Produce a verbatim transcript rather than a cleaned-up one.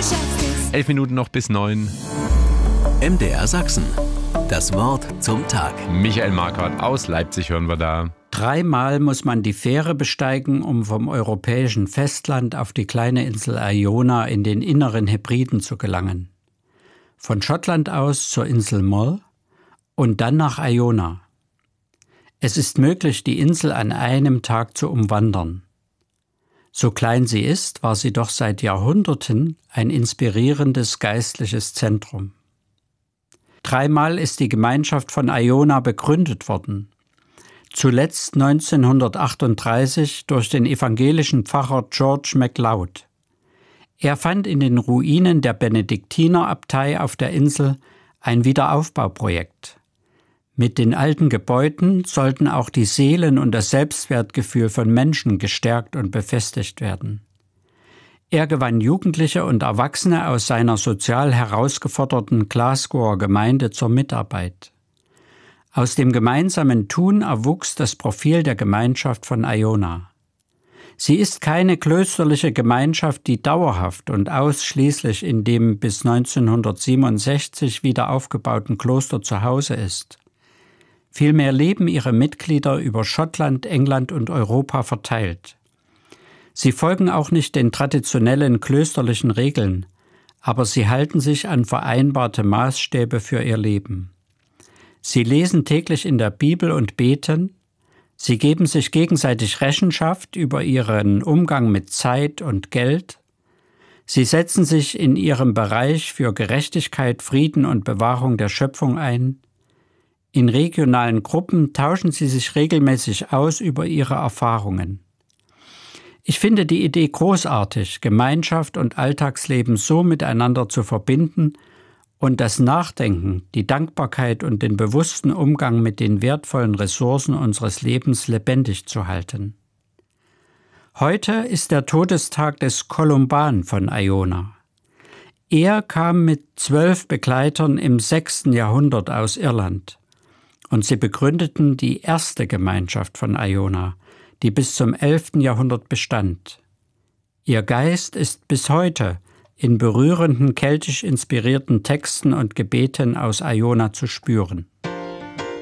Elf Minuten noch bis neun. M D R Sachsen. Das Wort zum Tag. Michael Marquardt aus Leipzig hören wir da. Dreimal muss man die Fähre besteigen, um vom europäischen Festland auf die kleine Insel Iona in den inneren Hebriden zu gelangen. Von Schottland aus zur Insel Mull und dann nach Iona. Es ist möglich, die Insel an einem Tag zu umwandern. So klein sie ist, war sie doch seit Jahrhunderten ein inspirierendes geistliches Zentrum. Dreimal ist die Gemeinschaft von Iona begründet worden. Zuletzt neunzehnhundertachtunddreißig durch den evangelischen Pfarrer George MacLeod. Er fand in den Ruinen der Benediktinerabtei auf der Insel ein Wiederaufbauprojekt. Mit den alten Gebäuden sollten auch die Seelen und das Selbstwertgefühl von Menschen gestärkt und befestigt werden. Er gewann Jugendliche und Erwachsene aus seiner sozial herausgeforderten Glasgower Gemeinde zur Mitarbeit. Aus dem gemeinsamen Tun erwuchs das Profil der Gemeinschaft von Iona. Sie ist keine klösterliche Gemeinschaft, die dauerhaft und ausschließlich in dem bis neunzehnhundertsiebenundsechzig wieder aufgebauten Kloster zu Hause ist. Vielmehr leben ihre Mitglieder über Schottland, England und Europa verteilt. Sie folgen auch nicht den traditionellen klösterlichen Regeln, aber sie halten sich an vereinbarte Maßstäbe für ihr Leben. Sie lesen täglich in der Bibel und beten, sie geben sich gegenseitig Rechenschaft über ihren Umgang mit Zeit und Geld, sie setzen sich in ihrem Bereich für Gerechtigkeit, Frieden und Bewahrung der Schöpfung ein. In regionalen Gruppen tauschen sie sich regelmäßig aus über ihre Erfahrungen. Ich finde die Idee großartig, Gemeinschaft und Alltagsleben so miteinander zu verbinden und das Nachdenken, die Dankbarkeit und den bewussten Umgang mit den wertvollen Ressourcen unseres Lebens lebendig zu halten. Heute ist der Todestag des Columban von Iona. Er kam mit zwölf Begleitern im sechsten Jahrhundert aus Irland. Und sie begründeten die erste Gemeinschaft von Iona, die bis zum elften Jahrhundert bestand. Ihr Geist ist bis heute in berührenden keltisch inspirierten Texten und Gebeten aus Iona zu spüren.